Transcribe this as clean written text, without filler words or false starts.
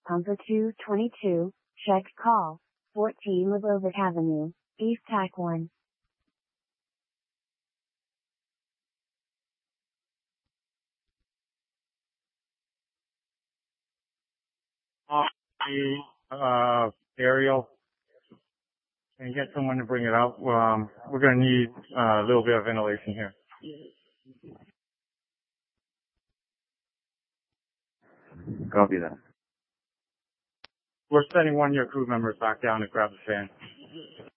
Pumper 222, check call, 14 Lebovic Avenue, East Tac 1. Ariel, and get someone to bring it out. We're going to need a little bit of ventilation here. Copy that. We're sending one of your crew members back down to grab the fan.